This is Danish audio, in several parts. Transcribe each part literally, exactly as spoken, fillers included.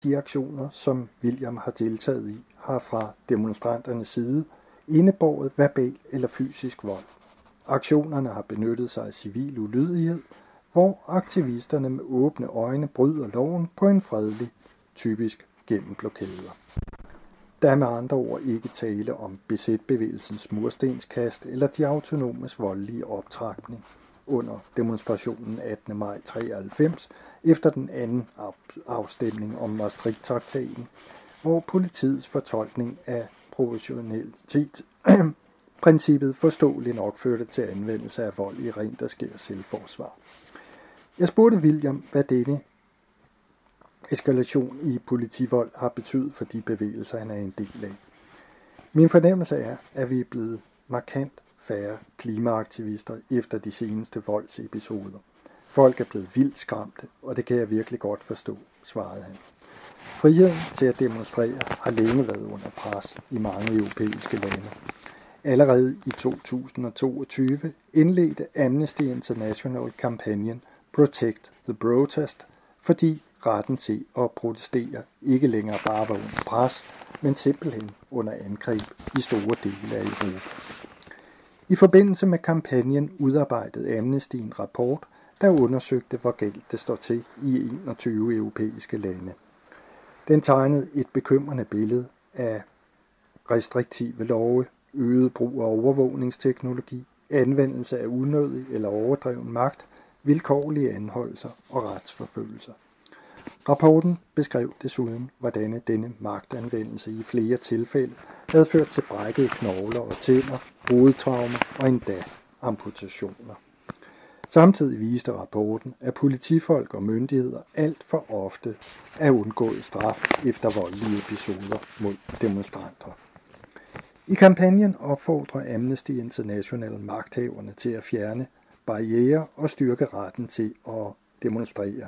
De aktioner, som William har deltaget i, har fra demonstranternes side indebåret verbal eller fysisk vold. Aktionerne har benyttet sig af civil ulydighed, hvor aktivisterne med åbne øjne bryder loven på en fredelig, typisk gennem blokader. Der er med andre ord ikke tale om B Z-bevægelsens murstenskast eller de autonomes voldelige optrapning under demonstrationen attende maj treoghalvfems efter den anden afstemning om Maastricht-traktaten, hvor politiets fortolkning af proportionalitetsprincippet forståeligt nok førte til anvendelse af vold i rent og skær selvforsvar. Jeg spurgte William, hvad denne eskalation i politivold har betydet for de bevægelser, han er en del af. Min fornemmelse er, at vi er blevet markant færre klimaaktivister efter de seneste voldsepisoder. Folk er blevet vildt skræmte, og det kan jeg virkelig godt forstå, svarede han. Friheden til at demonstrere har længe været under pres i mange europæiske lande. Allerede i to tusind og toogtyve indledte Amnesty International kampagnen Protect the Protest, fordi retten til at protestere ikke længere bare var under pres, men simpelthen under angreb i store dele af Europa. I forbindelse med kampagnen udarbejdede Amnesty en rapport, der undersøgte, hvor galt det står til i enogtyve europæiske lande. Den tegnede et bekymrende billede af restriktive love, øget brug af overvågningsteknologi, anvendelse af unødig eller overdreven magt, vilkårlige anholdelser og retsforfølgelser. Rapporten beskrev desuden, hvordan denne magtanvendelse i flere tilfælde havde ført til brækkede knogler og tænder, hovedtraumer og endda amputationer. Samtidig viste rapporten, at politifolk og myndigheder alt for ofte er undgået straf efter voldelige episoder mod demonstranter. I kampagnen opfordrer Amnesty International magthaverne til at fjerne barrierer og styrke retten til at demonstrere.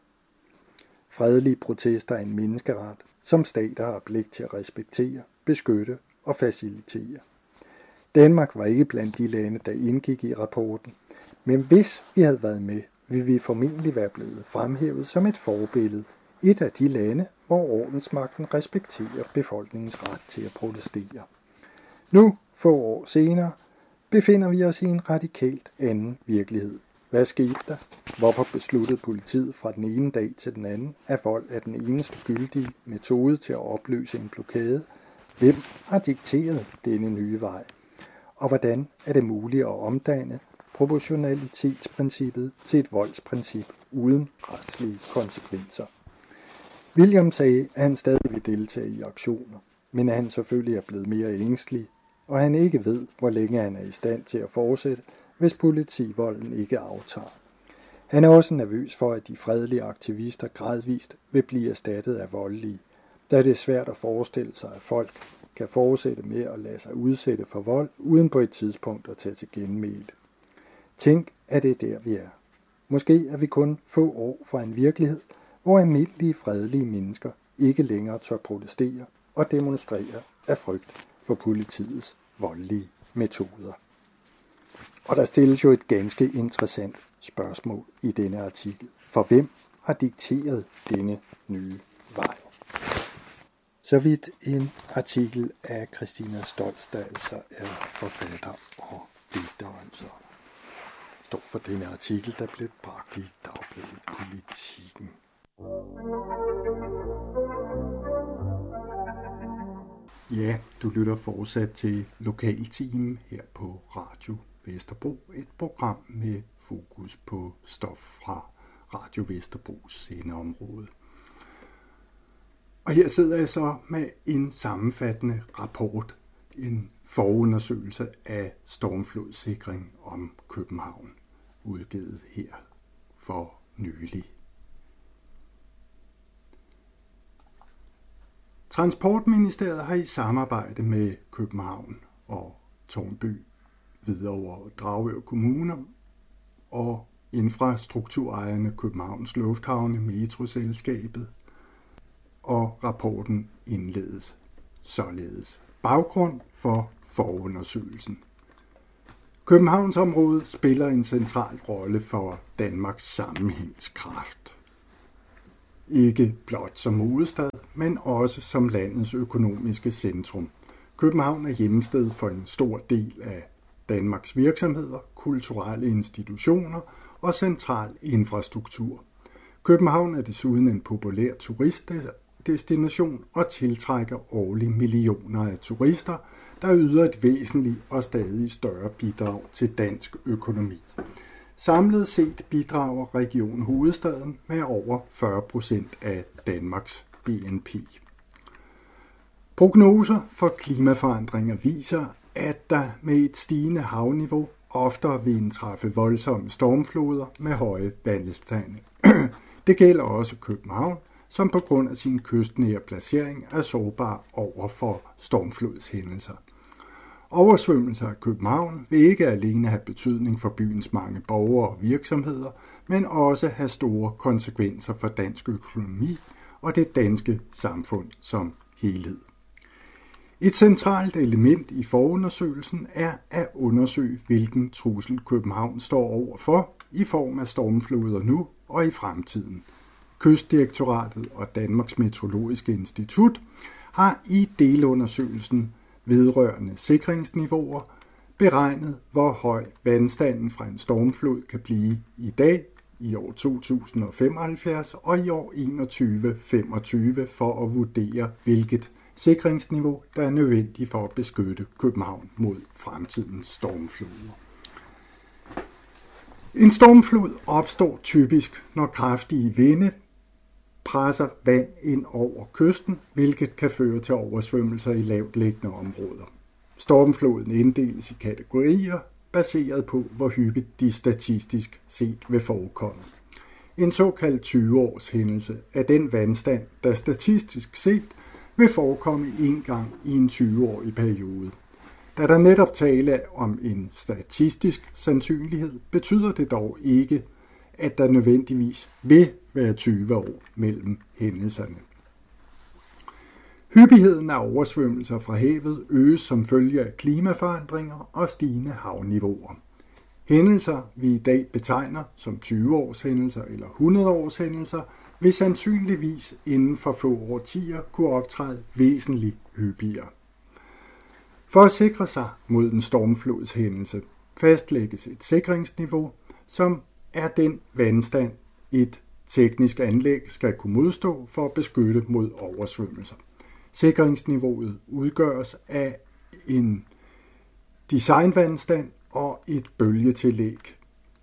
Fredelige protester er en menneskeret, som stater har pligt til at respektere, beskytte og facilitere. Danmark var ikke blandt de lande, der indgik i rapporten, men hvis vi havde været med, ville vi formentlig være blevet fremhævet som et forbillede, et af de lande, hvor ordensmagten respekterer befolkningens ret til at protestere. Nu, få år senere, befinder vi os i en radikalt anden virkelighed. Hvad skete der? Hvorfor besluttede politiet fra den ene dag til den anden, at vold er den eneste gyldige metode til at opløse en blokade? Hvem har dikteret denne nye vej? Og hvordan er det muligt at omdanne proportionalitetsprincippet til et voldsprincip uden retslige konsekvenser? William sagde, at han stadig vil deltage i aktioner, men at han selvfølgelig er blevet mere ængstelig, og han ikke ved, hvor længe han er i stand til at fortsætte, hvis politivolden ikke aftager. Han er også nervøs for, at de fredelige aktivister gradvist vil blive erstattet af voldelige, da det er svært at forestille sig, at folk kan fortsætte med at lade sig udsætte for vold, uden på et tidspunkt at tage til genmæle. Tænk, at det er der, vi er. Måske er vi kun få år fra en virkelighed, hvor almindelige fredelige mennesker ikke længere tør protestere og demonstrere af frygt for politiets voldelige metoder. Og der stilles jo et ganske interessant spørgsmål i denne artikel. For hvem har dikteret denne nye vej? Så vidt en artikel af Christina Stoltz, der altså er forfatter og digter, altså står for denne artikel, der blev bragt i Dagbladet Politikken. Ja, du lytter fortsat til Lokaltimen her på Radio Vesterbro, et program med fokus på stof fra Radio Vesterbros sendeområde. Og her sidder jeg så med en sammenfattende rapport, en forundersøgelse af stormflodssikring om København, udgivet her for nylig. Transportministeriet har i samarbejde med København og Tårnby, Hvidovre og Dragør Kommuner og infrastrukturejerne Københavns Lufthavne, Metroselskabet, og rapporten indledes således. Baggrund for forundersøgelsen. Københavnsområdet spiller en central rolle for Danmarks sammenhængskraft. ikke blot som hovedstad, men også som landets økonomiske centrum. København er hjemsted for en stor del af Danmarks virksomheder, kulturelle institutioner og central infrastruktur. København er desuden en populær turistdestination og tiltrækker årligt millioner af turister, der yder et væsentligt og stadig større bidrag til dansk økonomi. Samlet set bidrager Region Hovedstaden med over fyrre procent af Danmarks B N P. Prognoser for klimaforandringer viser, at der med et stigende havniveau oftere vil indtræffe voldsomme stormfloder med høje vandstande. Det gælder også København, som på grund af sin kystnære placering er sårbar over for stormflodshændelser. Oversvømmelser af København vil ikke alene have betydning for byens mange borgere og virksomheder, men også have store konsekvenser for dansk økonomi og det danske samfund som helhed. Et centralt element i forundersøgelsen er at undersøge, hvilken trussel København står overfor i form af stormfloder nu og i fremtiden. Kystdirektoratet og Danmarks Meteorologiske Institut har i delundersøgelsen vedrørende sikringsniveauer beregnet, hvor høj vandstanden fra en stormflod kan blive i dag, i år to tusind og femoghalvfjerds og i år enogtyve femogtyve for at vurdere, hvilket sikringsniveau, der er nødvendigt for at beskytte København mod fremtidens stormfloder. En stormflod opstår typisk, når kraftige vinde presser vand ind over kysten, hvilket kan føre til oversvømmelser i lavtliggende områder. Stormfloden inddeles i kategorier, baseret på, hvor hyppigt de statistisk set vil forekomme. En såkaldt tyve-års hændelse er den vandstand, der statistisk set vil forekomme en gang i en tyve-årig periode. Da der netop tale om en statistisk sandsynlighed, betyder det dog ikke, at der nødvendigvis vil være tyve år mellem hændelserne. Hyppigheden af oversvømmelser fra havet øges som følge af klimaforandringer og stigende havniveauer. Hændelser, vi i dag betegner som tyve-års hændelser eller hundrede-års hændelser, vil sandsynligvis inden for få årtier kunne optræde væsentligt hyppigere. For at sikre sig mod en stormflodshændelse fastlægges et sikringsniveau, som er den vandstand, et teknisk anlæg skal kunne modstå for at beskytte mod oversvømmelser. Sikringsniveauet udgøres af en designvandstand og et bølgetillæg.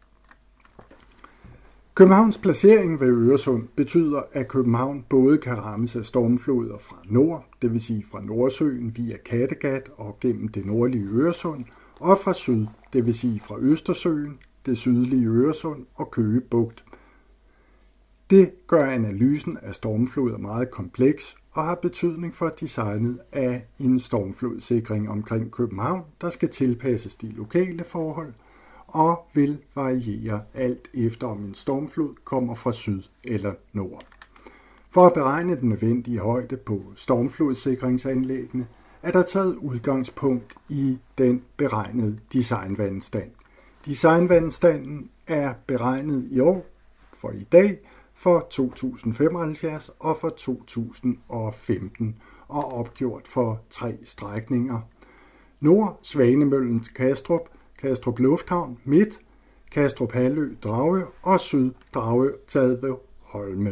Københavns placering ved Øresund betyder, at København både kan rammes af stormfloder fra nord, det vil sige fra Nordsøen via Kattegat og gennem det nordlige Øresund, og fra syd, det vil sige fra Østersøen, det sydlige Øresund og Køge Bugt. Det gør analysen af stormfloder meget kompleks og har betydning for designet af en stormflodssikring omkring København, der skal tilpasses de lokale forhold og vil variere alt efter om en stormflod kommer fra syd eller nord. For at beregne den nødvendige højde på stormflodssikringsanlæggene er der taget udgangspunkt i den beregnede designvandstand. Designvandstanden er beregnet i år for i dag for to tusind og femoghalvfjerds og for to tusind og femten og opgjort for tre strækninger. Nord, Svanemøllen til Kastrup, Kastrup Lufthavn, Midt, Kastrup Halvø, Dragør og Syd, Dragør, Tadve, Holme.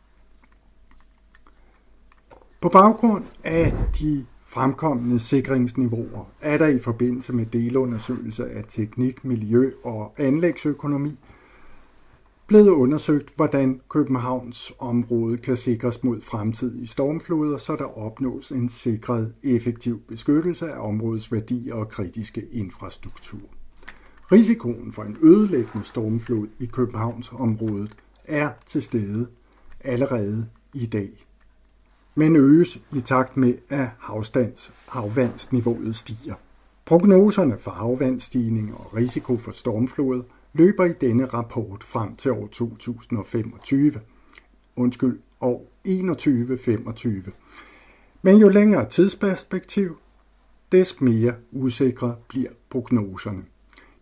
På baggrund af de fremkommende sikringsniveauer er der i forbindelse med delundersøgelser af teknik, miljø og anlægsøkonomi blevet undersøgt, hvordan Københavns område kan sikres mod fremtidige stormfloder, så der opnås en sikret effektiv beskyttelse af områdets værdier og kritiske infrastruktur. Risikoen for en ødelæggende stormflod i Københavnsområdet er til stede allerede i dag, men øges i takt med, at havstands, havvandsniveauet stiger. Prognoserne for havvandsstigning og risiko for stormflod løber i denne rapport frem til år to tusind og femogtyve. Undskyld, år enogtyve femogtyve. Men jo længere tidsperspektiv, des mere usikre bliver prognoserne.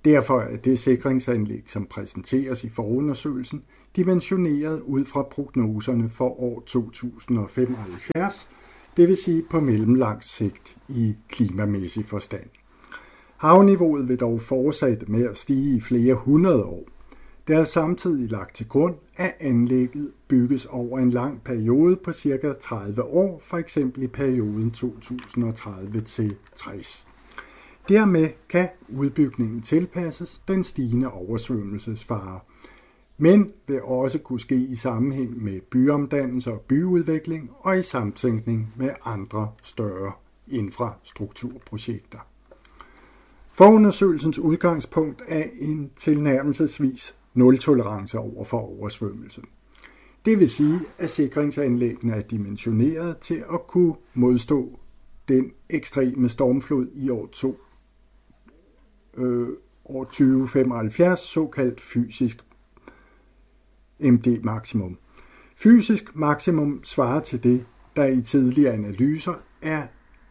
Derfor er det sikringsanlæg, som præsenteres i forundersøgelsen, dimensioneret ud fra prognoserne for år to tusind og femoghalvfjerds, det vil sige på mellemlang sigt i klimamæssig forstand. Havniveauet vil dog fortsætte med at stige i flere hundrede år. Det er samtidig lagt til grund, at anlægget bygges over en lang periode på ca. tredive år, for eksempel i perioden to tusind og tredive til tres. Dermed kan udbygningen tilpasses den stigende oversvømmelsesfare, men vil også kunne ske i sammenhæng med byomdannelse og byudvikling og i samtænkning med andre større infrastrukturprojekter. Forundersøgelsens udgangspunkt er en tilnærmelsesvis nul-tolerance over for oversvømmelse. Det vil sige, at sikringsanlæggene er dimensioneret til at kunne modstå den ekstreme stormflod i år, to, øh, år tyve femoghalvfjerds, såkaldt fysisk M D maksimum. Fysisk maksimum svarer til det, der i tidligere analyser er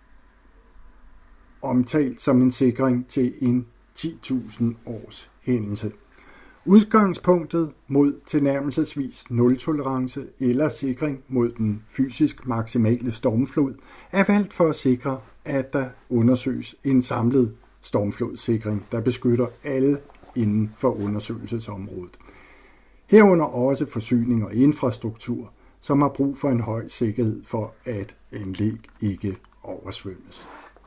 omtalt som en sikring til en ti tusind års hændelse. Udgangspunktet mod tilnærmelsesvis nul-tolerance eller sikring mod den fysisk maksimale stormflod er valgt for at sikre, at der undersøges en samlet stormflodssikring, der beskytter alle inden for undersøgelsesområdet. Herunder også forsyning og infrastruktur, som har brug for en høj sikkerhed for, at anlæg ikke oversvømmes.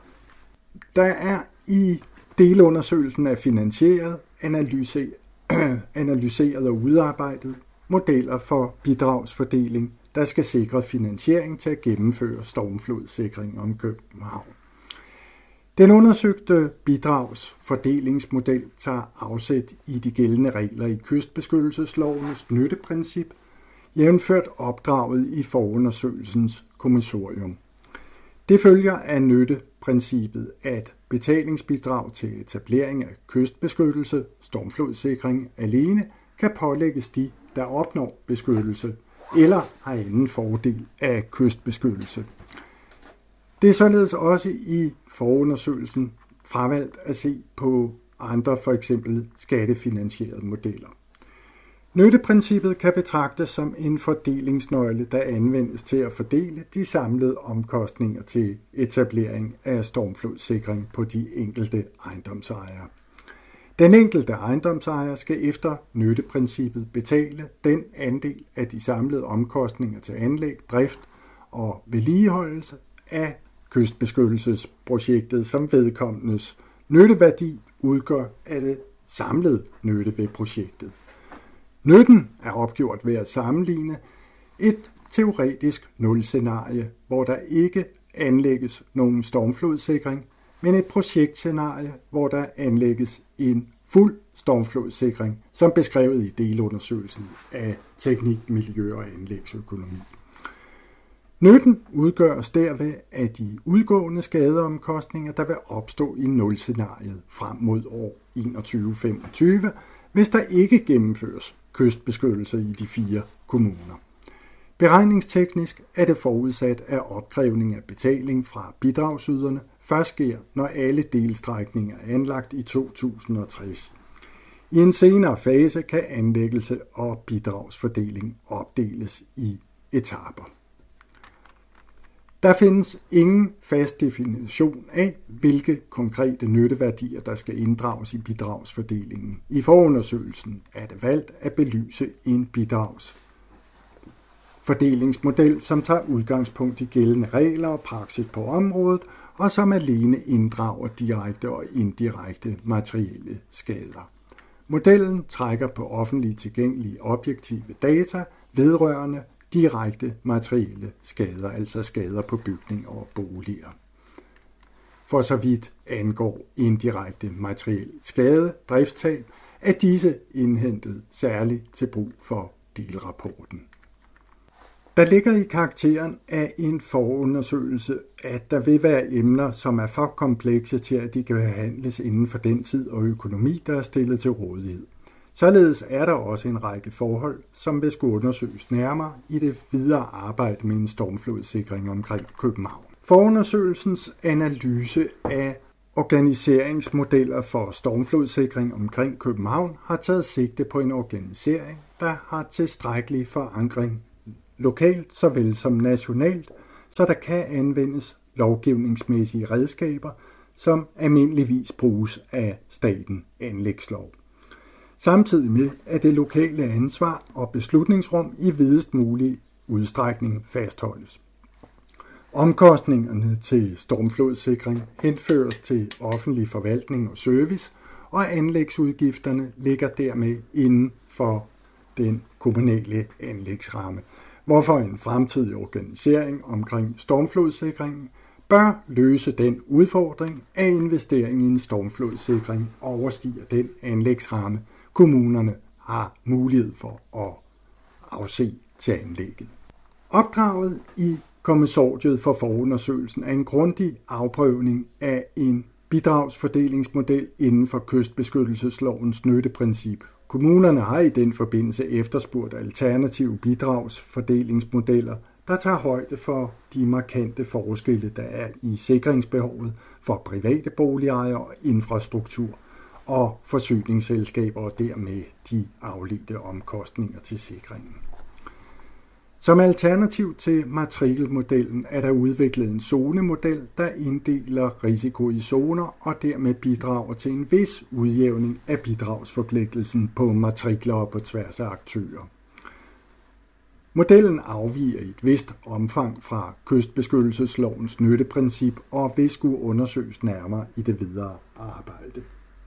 Der er i delundersøgelsen af finansieret, analyseret, analyseret og udarbejdet modeller for bidragsfordeling, der skal sikre finansiering til at gennemføre stormflodssikring om København. Den undersøgte bidragsfordelingsmodel tager afsæt i de gældende regler i kystbeskyttelseslovens nytteprincip, jævnført opdraget i forundersøgelsens kommissorium. Det følger af nytteprincippet, at betalingsbidrag til etablering af kystbeskyttelse, stormflodssikring alene, kan pålægges de, der opnår beskyttelse eller har anden fordel af kystbeskyttelse. Det er således også i forundersøgelsen fravalgt at se på andre, for eksempel skattefinansierede modeller. Nytteprincippet kan betragtes som en fordelingsnøgle, der anvendes til at fordele de samlede omkostninger til etablering af stormflodssikring på de enkelte ejendomsejere. Den enkelte ejendomsejer skal efter nytteprincippet betale den andel af de samlede omkostninger til anlæg, drift og vedligeholdelse af kystbeskyttelsesprojektet, som vedkommendes nytteværdi udgør af det samlede nytte ved projektet. Nytten er opgjort ved at sammenligne et teoretisk nul-scenarie, hvor der ikke anlægges nogen stormflodssikring, men et projektscenarie, hvor der anlægges en fuld stormflodssikring, som beskrevet i delundersøgelsen af teknik, miljø og anlægsøkonomi. Nytten udgøres derved af de udgående skadeomkostninger, der vil opstå i nul-scenariet frem mod år enogtyve femogtyve, hvis der ikke gennemføres kystbeskyttelse i de fire kommuner. Beregningsteknisk er det forudsat, at opkrævning af betaling fra bidragsyderne først sker, når alle delstrækninger er anlagt i to tusind og tres. I en senere fase kan anlæggelse og bidragsfordeling opdeles i etaper. Der findes ingen fast definition af, hvilke konkrete nytteværdier, der skal inddrages i bidragsfordelingen. I forundersøgelsen er det valgt at belyse en bidragsfordelingsmodel, som tager udgangspunkt i gældende regler og praksis på området, og som alene inddrager direkte og indirekte materielle skader. Modellen trækker på offentligt tilgængelige objektive data vedrørende direkte materielle skader, altså skader på bygninger og boliger. For så vidt angår indirekte materiel skade, driftstab, er disse indhentet særligt til brug for delrapporten. Der ligger i karakteren af en forundersøgelse, at der vil være emner, som er for komplekse til, at de kan behandles inden for den tid og økonomi, der er stillet til rådighed. Således er der også en række forhold, som vil skulle undersøges nærmere i det videre arbejde med en stormflodssikring omkring København. Forundersøgelsens analyse af organiseringsmodeller for stormflodssikring omkring København har taget sigte på en organisering, der har tilstrækkelig forankring lokalt såvel som nationalt, så der kan anvendes lovgivningsmæssige redskaber, som almindeligvis bruges af staten anlægslov. Samtidig med, at det lokale ansvar og beslutningsrum i videst mulig udstrækning fastholdes. Omkostningerne til stormflodssikring henføres til offentlig forvaltning og service, og anlægsudgifterne ligger dermed inden for den kommunale anlægsramme, hvorfor en fremtidig organisering omkring stormflodssikringen bør løse den udfordring, at investering i en stormflodssikring overstiger den anlægsramme, kommunerne har mulighed for at afse til anlægget. Opdraget i kommissortiet for forundersøgelsen er en grundig afprøvning af en bidragsfordelingsmodel inden for kystbeskyttelseslovens nytteprincip. Kommunerne har i den forbindelse efterspurgt alternative bidragsfordelingsmodeller, der tager højde for de markante forskelle, der er i sikringsbehovet for private boligejere og infrastruktur og forsyningsselskaber og dermed de afledte omkostninger til sikringen. Som alternativ til matrikelmodellen er der udviklet en zonemodel, der inddeler risiko i zoner og dermed bidrager til en vis udjævning af bidragsforpligtelsen på matrikler og på tværs af aktører. Modellen afviger i et vist omfang fra kystbeskyttelseslovens nytteprincip og vil skulle undersøges nærmere i det videre arbejde.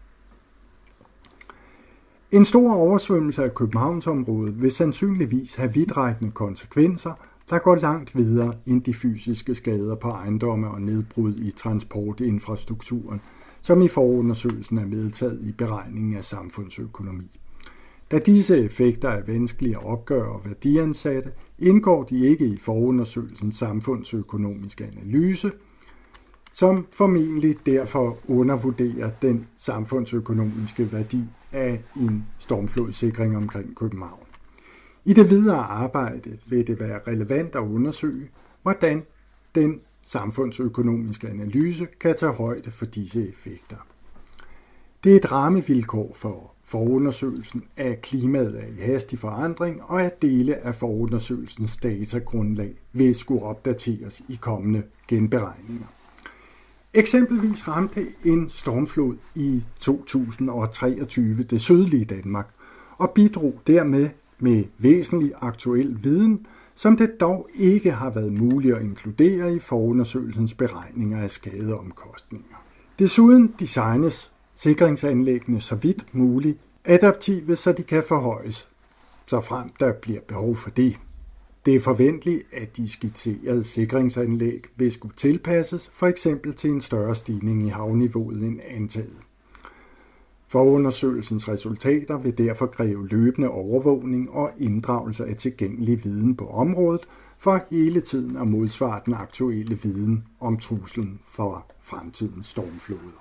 En stor oversvømmelse af Københavnsområdet vil sandsynligvis have vidtrækkende konsekvenser, der går langt videre end de fysiske skader på ejendomme og nedbrud i transportinfrastrukturen, som i forundersøgelsen er medtaget i beregningen af samfundsøkonomi. Da disse effekter er vanskelige at opgøre og værdiansatte, indgår de ikke i forundersøgelsens samfundsøkonomiske analyse, som formentlig derfor undervurderer den samfundsøkonomiske værdi af en stormflodssikring omkring København. I det videre arbejde vil det være relevant at undersøge, hvordan den samfundsøkonomiske analyse kan tage højde for disse effekter. Det er et rammevilkår for forundersøgelsen, at klimaet er i hastig forandring, og at dele af forundersøgelsens datagrundlag vil skulle opdateres i kommende genberegninger. Eksempelvis ramte en stormflod i to tusind og treogtyve det sydlige Danmark og bidrog dermed med væsentlig aktuel viden, som det dog ikke har været muligt at inkludere i forundersøgelsens beregninger af skadeomkostninger. Desuden designes sikringsanlæggene så vidt muligt adaptive, så de kan forhøjes, så frem der bliver behov for det. Det er forventeligt, at de skitserede sikringsanlæg vil skulle tilpasses, for eksempel til en større stigning i havniveauet end antaget. Forundersøgelsens resultater vil derfor kræve løbende overvågning og inddragelse af tilgængelig viden på området, for hele tiden at modsvare den aktuelle viden om truslen for fremtidens stormfloder.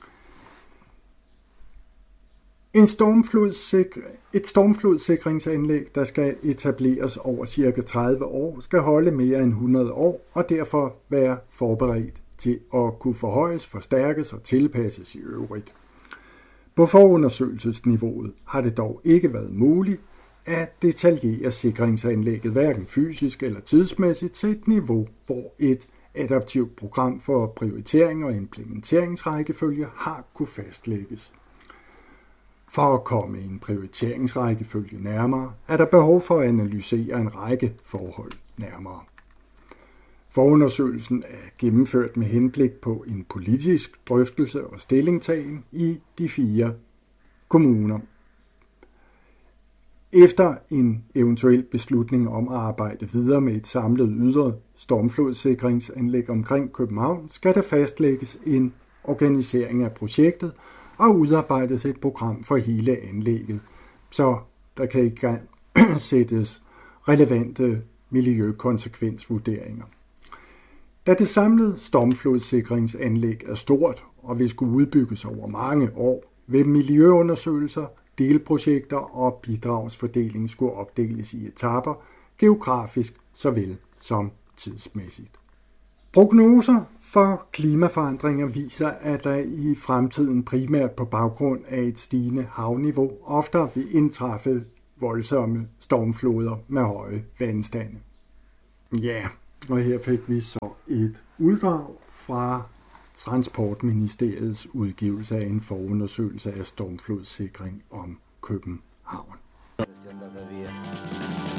En stormflodssikring, et stormflodssikringsanlæg, der skal etableres over ca. tredive år, skal holde mere end hundrede år og derfor være forberedt til at kunne forhøjes, forstærkes og tilpasses i øvrigt. På forundersøgelsesniveauet har det dog ikke været muligt at detaljere sikringsanlægget hverken fysisk eller tidsmæssigt til et niveau, hvor et adaptivt program for prioritering og implementeringsrækkefølge har kunne fastlægges. For at komme en prioriteringsrækkefølge nærmere, er der behov for at analysere en række forhold nærmere. Forundersøgelsen er gennemført med henblik på en politisk drøftelse og stillingtagen i de fire kommuner. Efter en eventuel beslutning om at arbejde videre med et samlet ydre stormflodssikringsanlæg omkring København, skal der fastlægges en organisering af projektet og udarbejdes et program for hele anlægget, så der kan i gang sættes relevante miljøkonsekvensvurderinger. Da det samlede stormflodssikringsanlæg er stort og vil skulle udbygges over mange år, vil miljøundersøgelser, delprojekter og bidragsfordeling skulle opdeles i etaper, geografisk såvel som tidsmæssigt. Prognoser for klimaforandringer viser, at der i fremtiden primært på baggrund af et stigende havniveau oftere vil indtræffe voldsomme stormfloder med høje vandstande. Ja, og her fik vi så et uddrag fra Transportministeriets udgivelse af en forundersøgelse af stormflodssikring om København.